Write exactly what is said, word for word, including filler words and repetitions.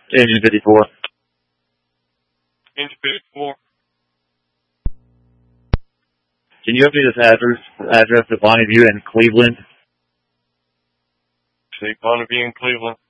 Engine fifty-four. Engine fifty-four. Can you update this address, address to Bonneview and Cleveland? Say Bonneview and Cleveland.